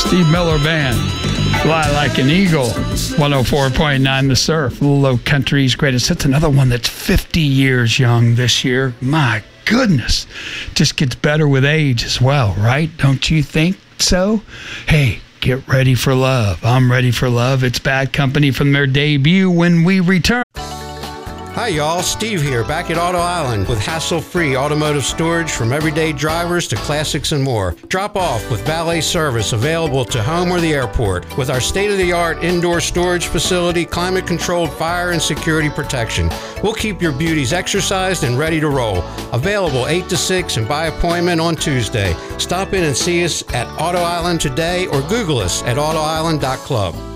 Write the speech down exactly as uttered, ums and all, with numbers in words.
Steve Miller Band. Fly Like an Eagle. one oh four point nine The Surf. Low Country's greatest hits. Another one that's fifty years young this year. My goodness. Just gets better with age as well, right? Don't you think so? Hey, get ready for love. I'm ready for love. It's Bad Company from their debut when we return. Hi y'all, Steve here, back at Auto Island with hassle-free automotive storage from everyday drivers to classics and more. Drop off with valet service available to home or the airport with our state-of-the-art indoor storage facility, climate-controlled fire and security protection. We'll keep your beauties exercised and ready to roll. Available eight to six and by appointment on Tuesday. Stop in and see us at Auto Island today or Google us at auto island dot club.